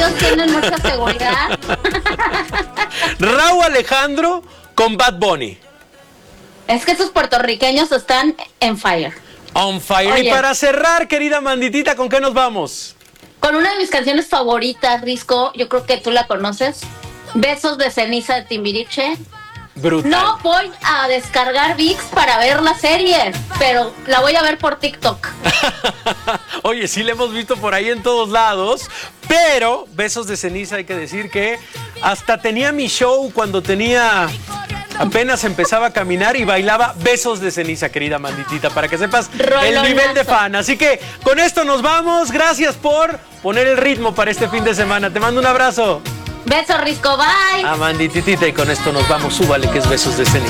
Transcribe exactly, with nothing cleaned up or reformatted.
ellos tienen mucha seguridad. Rauw Alejandro con Bad Bunny. Es que esos puertorriqueños están en fire. On fire. Oye. Y para cerrar, querida Manditita, ¿con qué nos vamos? Con una de mis canciones favoritas, Risco, yo creo que tú la conoces. Besos de ceniza de Timbiriche. Brutal. No voy a descargar V I X para ver la serie, pero la voy a ver por TikTok. Oye, sí la hemos visto por ahí en todos lados, pero Besos de Ceniza, hay que decir que hasta tenía mi show cuando tenía... Apenas empezaba a caminar y bailaba Besos de Ceniza, querida Manditita, para que sepas Rolonazo. el nivel de fan. Así que con esto nos vamos. Gracias por poner el ritmo para este fin de semana. Te mando un abrazo. Besos, Risco, bye. A Mandititita, y con esto nos vamos. Súbale, que es Besos de Ceniza.